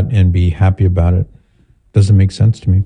and be happy about it. Doesn't make sense to me.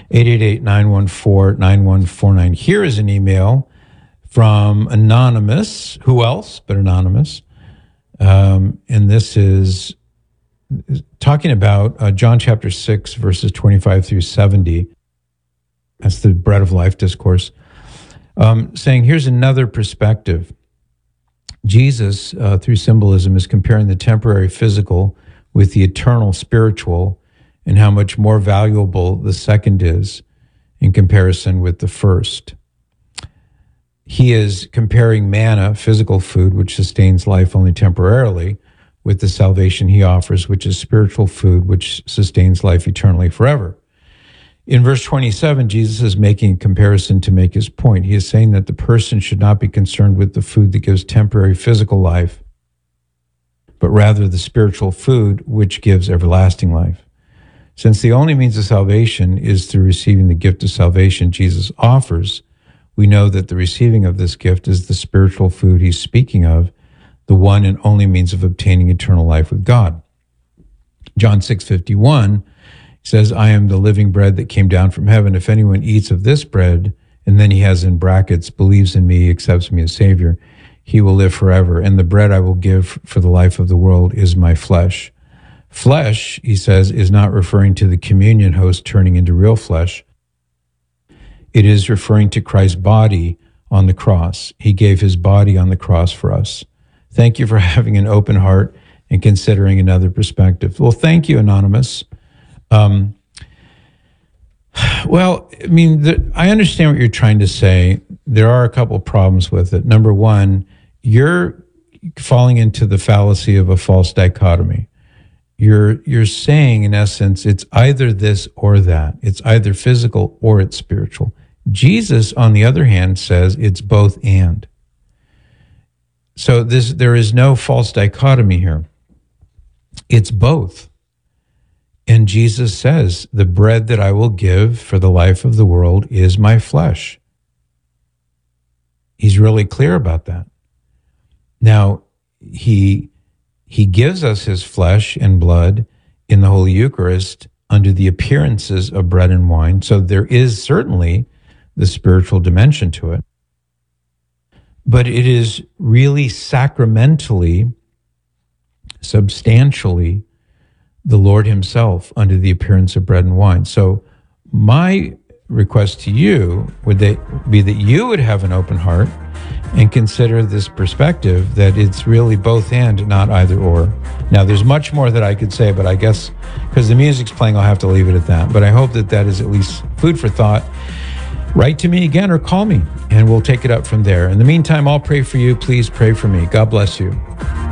888-914-9149. Here is an email from Anonymous. Who else but Anonymous? And this is talking about John chapter 6, verses 25 through 70. That's the Bread of Life discourse. Saying, here's another perspective. Jesus, through symbolism, is comparing the temporary physical with the eternal spiritual, and how much more valuable the second is in comparison with the first. He is comparing manna, physical food, which sustains life only temporarily, with the salvation he offers, which is spiritual food, which sustains life eternally forever. In verse 27, Jesus is making a comparison to make his point. He is saying that the person should not be concerned with the food that gives temporary physical life, but rather the spiritual food, which gives everlasting life. Since the only means of salvation is through receiving the gift of salvation Jesus offers, we know that the receiving of this gift is the spiritual food he's speaking of, the one and only means of obtaining eternal life with God. John 6:51 says, I am the living bread that came down from heaven. If anyone eats of this bread, and then he has in brackets, believes in me, accepts me as Savior, he will live forever. And the bread I will give for the life of the world is my flesh. Flesh, he says, is not referring to the communion host turning into real flesh. It is referring to Christ's body on the cross. He gave his body on the cross for us. Thank you for having an open heart and considering another perspective. Well, thank you, Anonymous. I understand what you're trying to say. There are a couple of problems with it. Number one, you're falling into the fallacy of a false dichotomy. You're saying, in essence, it's either this or that. It's either physical or it's spiritual. Jesus, on the other hand, says it's both and. So there is no false dichotomy here. It's both. And Jesus says, the bread that I will give for the life of the world is my flesh. He's really clear about that. Now, he gives us his flesh and blood in the Holy Eucharist under the appearances of bread and wine. So there is certainly the spiritual dimension to it. But it is really sacramentally, substantially, the Lord himself under the appearance of bread and wine. So my request to you would be that you would have an open heart and consider this perspective that it's really both and, not either or. Now, there's much more that I could say, but I guess because the music's playing, I'll have to leave it at that. But I hope that is at least food for thought. Write to me again or call me, and we'll take it up from there. In the meantime, I'll pray for you. Please pray for me. God bless you.